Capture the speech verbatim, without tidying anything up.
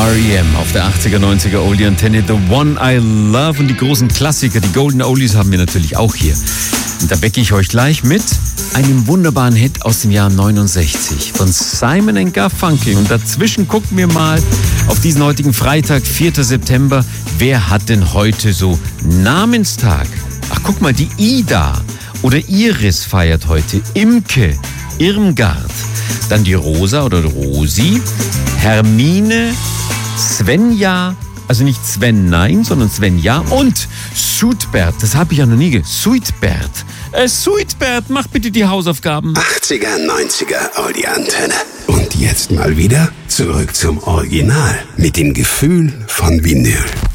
R E M auf der achtziger, neunziger Oldie Antenne, The One I Love, und die großen Klassiker, die Golden Oldies haben wir natürlich auch hier. Und da wecke ich euch gleich mit einem wunderbaren Hit aus dem Jahr neunundsechzig von Simon and Garfunkel. Und dazwischen gucken wir mal auf diesen heutigen Freitag, vierter September. Wer hat denn heute so Namenstag? Ach, guck mal, die Ida oder Iris feiert heute. Imke, Irmgard. Dann die Rosa oder Rosi, Hermine, Svenja, also nicht Sven, nein, sondern Svenja, und Suitbert, das habe ich ja noch nie gehört. Suitbert. Äh, Suitbert, mach bitte die Hausaufgaben. achtziger, neunziger Oldie Antenne. Und jetzt mal wieder zurück zum Original mit dem Gefühl von Vinyl.